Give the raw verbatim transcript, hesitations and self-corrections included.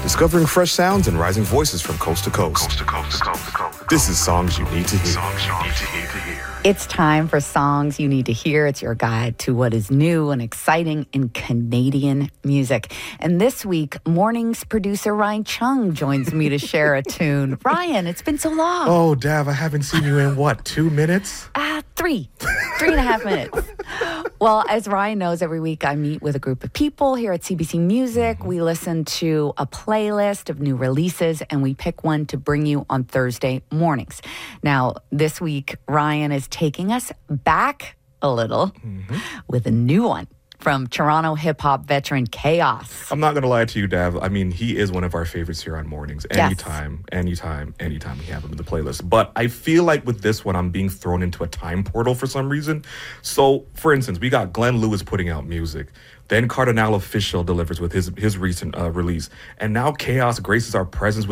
discovering fresh sounds and rising voices from coast to coast. Coast to coast to coast to coast. This is Songs You Need to Hear. Songs you need to hear. To hear. It's time for Songs You Need to Hear. It's your guide to what is new and exciting in Canadian music. And this week, Mornings producer Ryan Chung joins me to share a tune. Ryan, it's been so long. Oh, Dav, I haven't seen you in what, two minutes? Ah, uh, three. Three and a half minutes. Well, as Ryan knows, every week I meet with a group of people here at C B C Music. We listen to a playlist of new releases, and we pick one to bring you on Thursday mornings. Now, this week, Ryan is taking us back a little mm-hmm. with a new one from Toronto hip-hop veteran Chaos. I'm not going to lie to you, Dav. I mean, he is one of our favorites here on Mornings. Anytime, yes. anytime, anytime we have him in the playlist. But I feel like with this one, I'm being thrown into a time portal for some reason. So, for instance, we got Glenn Lewis putting out music. Then Cardinal Official delivers with his, his recent uh, release. And now Chaos graces our presence with